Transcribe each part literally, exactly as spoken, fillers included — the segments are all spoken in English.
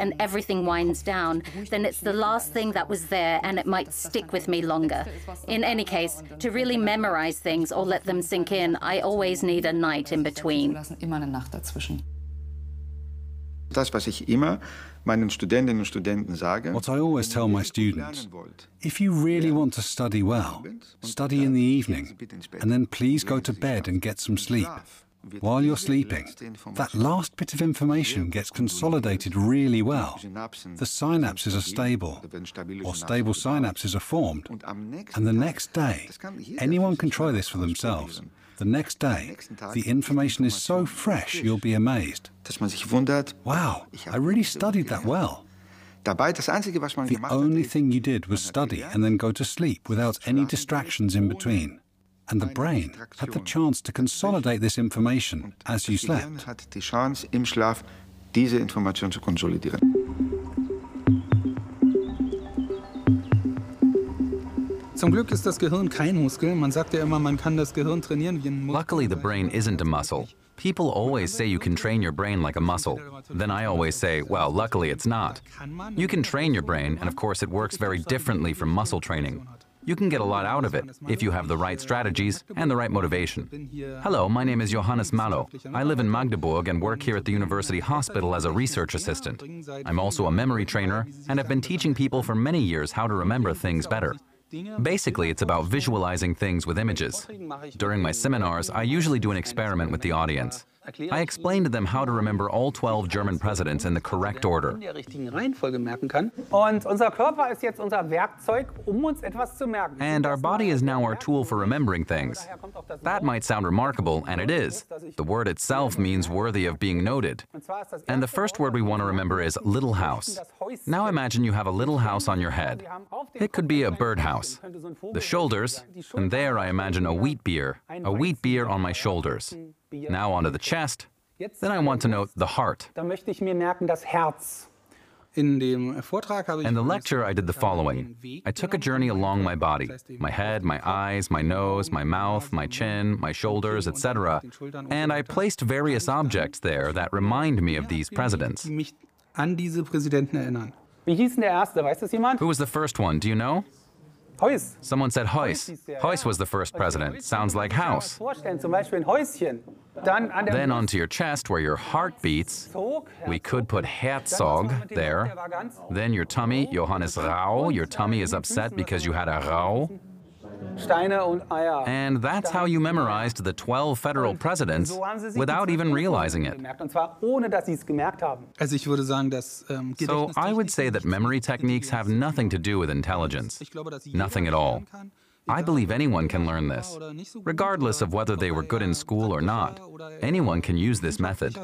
and everything winds down, then it's the last thing that was there and it might stick with me longer. In any case, to really memorize things or let them sink in, I always need a night in between. Das, was ich immer meinen Studentinnen und Studenten sage, what I always tell my students, if you really want to study well, study in the evening, and then please go to bed and get some sleep. While you're sleeping, that last bit of information gets consolidated really well. The synapses are stable, or stable synapses are formed, and the next day, anyone can try this for themselves. The next day, the information is so fresh you'll be amazed. Wow, I really studied that well. The only thing you did was study and then go to sleep without any distractions in between. And the brain had the chance to consolidate this information as you slept. Luckily, the brain isn't a muscle. People always say you can train your brain like a muscle. Then I always say, well, luckily it's not. You can train your brain, and of course it works very differently from muscle training. You can get a lot out of it if you have the right strategies and the right motivation. Hello, my name is Johannes Mallow. I live in Magdeburg and work here at the University Hospital as a research assistant. I'm also a memory trainer and have been teaching people for many years how to remember things better. Basically, it's about visualizing things with images. During my seminars, I usually do an experiment with the audience. I explain to them how to remember all twelve German presidents in the correct order. And our body is now our tool for remembering things. That might sound remarkable, and it is. The word itself means worthy of being noted. And the first word we want to remember is little house. Now imagine you have a little house on your head. It could be a birdhouse. The shoulders, and there I imagine a wheat beer, a wheat beer on my shoulders. Now onto the chest. Then I want to note the heart. In the lecture, I did the following. I took a journey along my body, my head, my eyes, my nose, my mouth, my chin, my shoulders, et cetera, and I placed various objects there that remind me of these presidents. Who was the first one? Do you know? Heuss. Someone said Heuss. Heuss was the first president. Sounds like house. Then onto your chest where your heart beats, we could put Herzog there. Then your tummy, Johannes Rau. Your tummy is upset because you had a Rau. And that's how you memorized the twelve federal presidents without even realizing it. So I would say that memory techniques have nothing to do with intelligence. Nothing at all. I believe anyone can learn this, regardless of whether they were good in school or not. Anyone can use this method.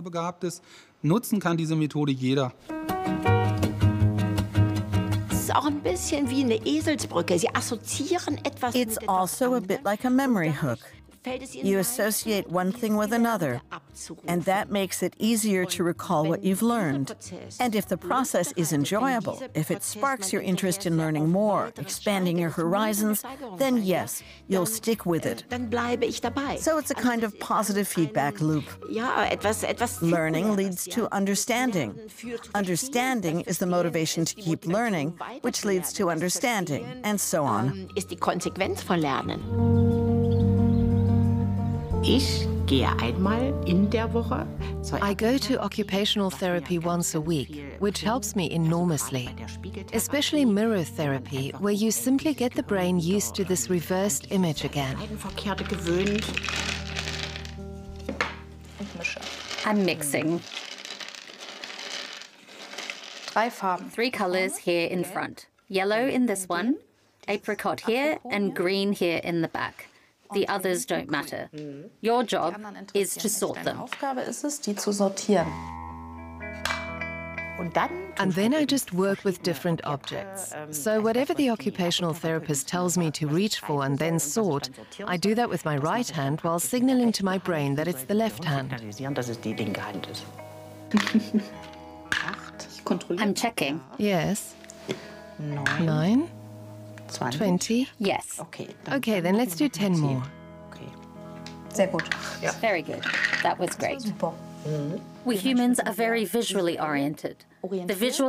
It's also a bit like a memory hook. You associate one thing with another, and that makes it easier to recall what you've learned. And if the process is enjoyable, if it sparks your interest in learning more, expanding your horizons, then yes, you'll stick with it. So it's a kind of positive feedback loop. Learning leads to understanding. Understanding is the motivation to keep learning, which leads to understanding, and so on. I go to occupational therapy once a week, which helps me enormously. Especially mirror therapy, where you simply get the brain used to this reversed image again. I'm mixing. Three colors here in front. Yellow in this one, apricot here, and green here in the back. The others don't matter. Your job is to sort them. And then I just work with different objects. So whatever the occupational therapist tells me to reach for and then sort, I do that with my right hand while signaling to my brain that it's the left hand. I'm checking. Yes. Nine. twenty? Yes. Okay, then let's do ten more. Very good. That was great. We humans are very visually oriented. The visual